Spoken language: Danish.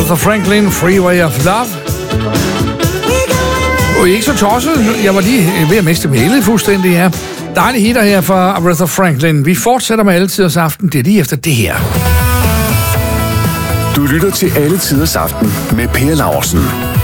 Aretha Franklin, Freeway of Love. Og ikke så tosset. Jeg var lige ved at miste mailet fuldstændig, ja. Dejlige hitter her fra Aretha Franklin. Vi fortsætter med Alle Tiders Aften. Det er lige efter det her. Du lytter til Alle Tiders Aften med Per Laursen.